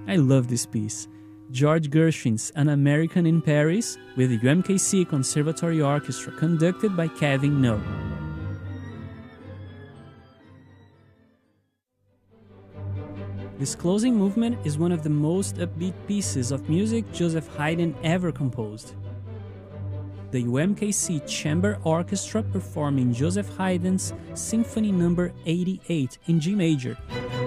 I love this piece. George Gershwin's An American in Paris with the UMKC Conservatory Orchestra conducted by Kevin No. This closing movement is one of the most upbeat pieces of music Joseph Haydn ever composed. The UMKC Chamber Orchestra performing Joseph Haydn's Symphony No. 88 in G major.